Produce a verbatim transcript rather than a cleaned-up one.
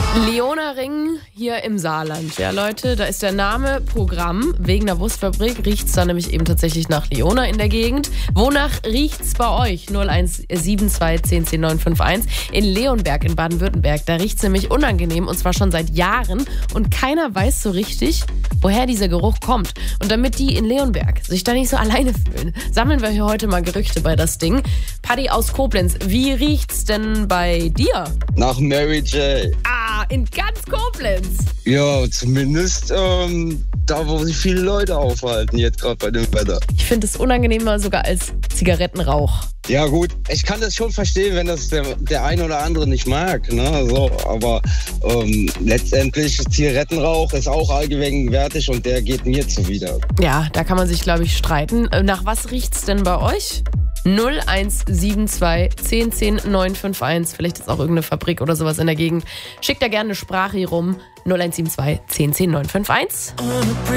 Leona Ring hier im Saarland. Ja, Leute, da ist der Name Programm. Wegen der Wurstfabrik riecht's da nämlich eben tatsächlich nach Leona in der Gegend. Wonach riecht's bei euch? null eins sieben zwei eins null zehn neun fünf eins. In Leonberg in Baden-Württemberg. Da riecht's nämlich unangenehm und zwar schon seit Jahren. Und keiner weiß so richtig, woher dieser Geruch kommt. Und damit die in Leonberg sich da nicht so alleine fühlen, sammeln wir hier heute mal Gerüchte bei das Ding. Paddy aus Koblenz, wie riecht's denn bei dir? Nach Mary J. Ah, in ganz Koblenz. Ja, zumindest ähm, da, wo sich viele Leute aufhalten, jetzt gerade bei dem Wetter. Ich finde es unangenehmer sogar als Zigarettenrauch. Ja gut, ich kann das schon verstehen, wenn das der, der ein oder andere nicht mag, ne? So, aber ähm, letztendlich Zigarettenrauch ist auch allgegenwärtig und der geht mir zuwider. Ja, da kann man sich, glaube ich, streiten. Nach was riecht's denn bei euch? null eins sieben zwei eins null zehn neun fünf eins. Vielleicht ist auch irgendeine Fabrik oder sowas in der Gegend. Schickt da gerne eine Sprache hier rum. null eins sieben zwei eins null zehn neun fünf eins.